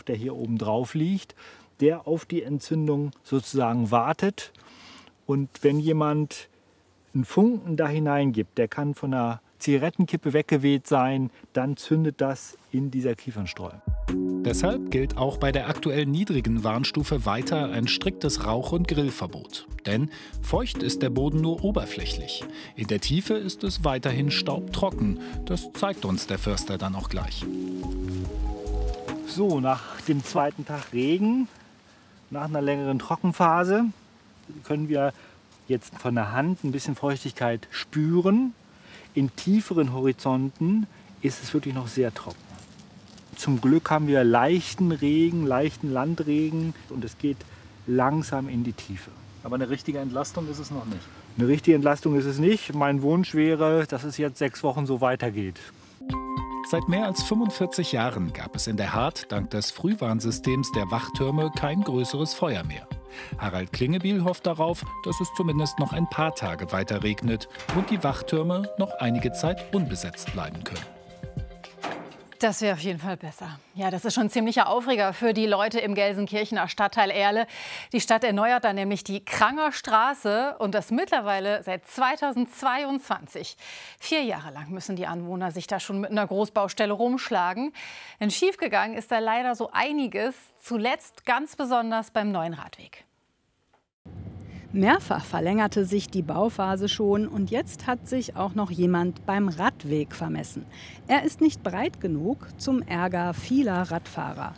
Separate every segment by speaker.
Speaker 1: der hier oben drauf liegt, der auf die Entzündung sozusagen wartet. Und wenn jemand einen Funken da hineingibt, der kann von einer Zigarettenkippe weggeweht sein, dann zündet das in dieser Kiefernstreu.
Speaker 2: Deshalb gilt auch bei der aktuell niedrigen Warnstufe weiter ein striktes Rauch- und Grillverbot. Denn feucht ist der Boden nur oberflächlich. In der Tiefe ist es weiterhin staubtrocken. Das zeigt uns der Förster dann auch gleich.
Speaker 1: So, nach dem zweiten Tag Regen, nach einer längeren Trockenphase, können wir jetzt von der Hand ein bisschen Feuchtigkeit spüren. In tieferen Horizonten ist es wirklich noch sehr trocken. Zum Glück haben wir leichten Regen, leichten Landregen und es geht langsam in die Tiefe.
Speaker 2: Aber eine richtige Entlastung ist es noch nicht.
Speaker 1: Eine richtige Entlastung ist es nicht. Mein Wunsch wäre, dass es jetzt 6 Wochen so weitergeht.
Speaker 2: Seit mehr als 45 Jahren gab es in der Hart dank des Frühwarnsystems der Wachtürme kein größeres Feuer mehr. Harald Klingebiel hofft darauf, dass es zumindest noch ein paar Tage weiter regnet und die Wachtürme noch einige Zeit unbesetzt bleiben können.
Speaker 3: Das wäre auf jeden Fall besser. Ja, das ist schon ein ziemlicher Aufreger für die Leute im Gelsenkirchener Stadtteil Erle. Die Stadt erneuert da nämlich die Kranger Straße und das mittlerweile seit 2022. 4 Jahre lang müssen die Anwohner sich da schon mit einer Großbaustelle rumschlagen. Denn schiefgegangen ist da leider so einiges, zuletzt ganz besonders beim neuen Radweg.
Speaker 4: Mehrfach verlängerte sich die Bauphase schon und jetzt hat sich auch noch jemand beim Radweg vermessen. Er ist nicht breit genug, zum Ärger vieler Radfahrer.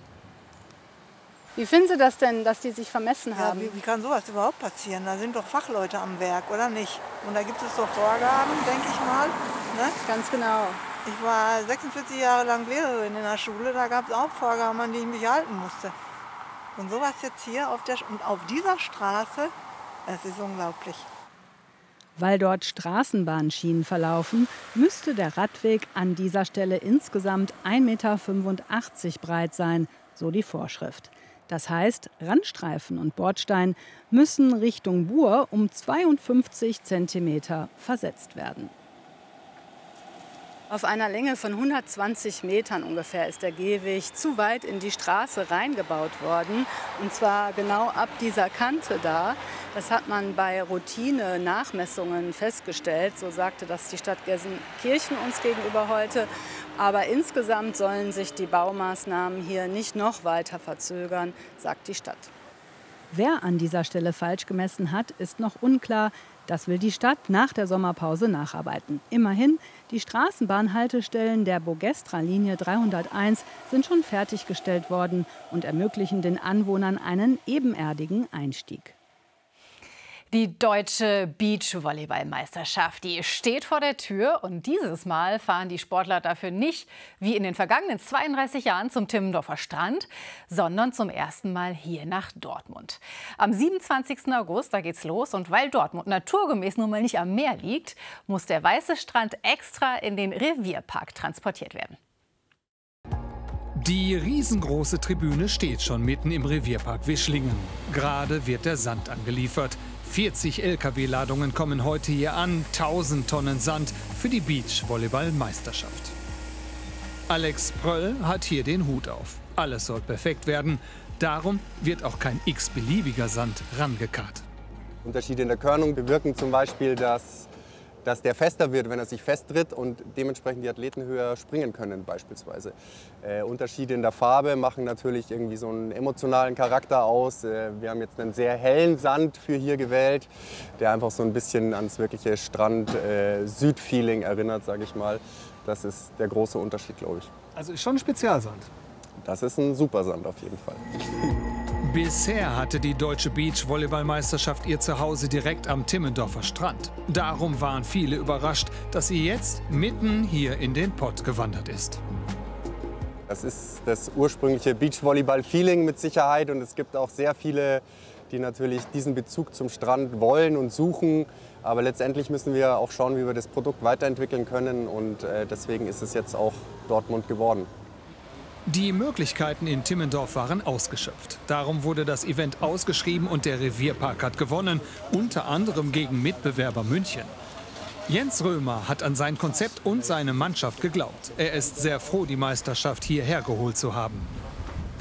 Speaker 4: Wie finden Sie das denn, dass die sich vermessen haben?
Speaker 5: Ja, wie kann sowas überhaupt passieren? Da sind doch Fachleute am Werk, oder nicht? Und da gibt es doch Vorgaben, denke ich mal. Ne?
Speaker 4: Ganz genau.
Speaker 5: Ich war 46 Jahre lang Lehrerin in der Schule, da gab es auch Vorgaben, an die ich mich halten musste. Und sowas jetzt hier auf dieser Straße, das ist unglaublich.
Speaker 4: Weil dort Straßenbahnschienen verlaufen, müsste der Radweg an dieser Stelle insgesamt 1,85 Meter breit sein, so die Vorschrift. Das heißt, Randstreifen und Bordstein müssen Richtung Buhr um 52 Zentimeter versetzt werden. Auf einer Länge von 120 Metern ungefähr ist der Gehweg zu weit in die Straße reingebaut worden. Und zwar genau ab dieser Kante da. Das hat man bei Routine-Nachmessungen festgestellt. So sagte das die Stadt Gelsenkirchen uns gegenüber heute. Aber insgesamt sollen sich die Baumaßnahmen hier nicht noch weiter verzögern, sagt die Stadt. Wer an dieser Stelle falsch gemessen hat, ist noch unklar. Das will die Stadt nach der Sommerpause nacharbeiten. Immerhin, die Straßenbahnhaltestellen der Bogestra-Linie 301 sind schon fertiggestellt worden und ermöglichen den Anwohnern einen ebenerdigen Einstieg.
Speaker 3: Die deutsche Beachvolleyballmeisterschaft, die steht vor der Tür. Und dieses Mal fahren die Sportler dafür nicht wie in den vergangenen 32 Jahren zum Timmendorfer Strand, sondern zum ersten Mal hier nach Dortmund. Am 27. August, da geht's los. Und weil Dortmund naturgemäß nun mal nicht am Meer liegt, muss der weiße Strand extra in den Revierpark transportiert werden.
Speaker 6: Die riesengroße Tribüne steht schon mitten im Revierpark Wischlingen. Gerade wird der Sand angeliefert. 40 Lkw-Ladungen kommen heute hier an, 1000 Tonnen Sand für die Beachvolleyball-Meisterschaft. Alex Pröll hat hier den Hut auf. Alles soll perfekt werden. Darum wird auch kein x-beliebiger Sand rangekarrt.
Speaker 7: Unterschiede in der Körnung bewirken zum Beispiel, dass der fester wird, wenn er sich festtritt und dementsprechend die Athleten höher springen können beispielsweise. Unterschiede in der Farbe machen natürlich irgendwie so einen emotionalen Charakter aus. Wir haben jetzt einen sehr hellen Sand für hier gewählt, der einfach so ein bisschen ans wirkliche Strand-Süd-Feeling erinnert, sage ich mal. Das ist der große Unterschied, glaube ich.
Speaker 8: Also ist schon ein Spezialsand.
Speaker 7: Das ist ein super Sand auf jeden Fall.
Speaker 6: Bisher hatte die deutsche Beachvolleyballmeisterschaft ihr Zuhause direkt am Timmendorfer Strand. Darum waren viele überrascht, dass sie jetzt mitten hier in den Pott gewandert ist.
Speaker 7: Das ist das ursprüngliche Beachvolleyball-Feeling mit Sicherheit und es gibt auch sehr viele, die natürlich diesen Bezug zum Strand wollen und suchen. Aber letztendlich müssen wir auch schauen, wie wir das Produkt weiterentwickeln können und deswegen ist es jetzt auch Dortmund geworden.
Speaker 6: Die Möglichkeiten in Timmendorf waren ausgeschöpft. Darum wurde das Event ausgeschrieben und der Revierpark hat gewonnen, unter anderem gegen Mitbewerber München. Jens Römer hat an sein Konzept und seine Mannschaft geglaubt. Er ist sehr froh, die Meisterschaft hierher geholt zu haben.